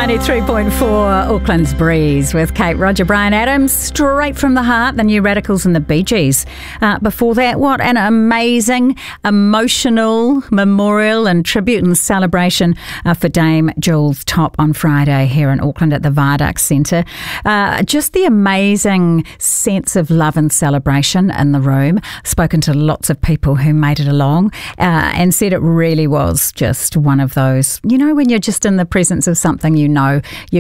93.4 Auckland's Breeze with Kate Roger, Brian Adams, straight from the heart, the New Radicals and the Bee Gees. Before that, what an amazing, emotional memorial and tribute and celebration for Dame Jules Top on Friday here in Auckland at the Viaduct Centre. Just the amazing sense of love and celebration in the room. Spoken to lots of people who made it along and said it really was just one of those, when you're just in the presence of something you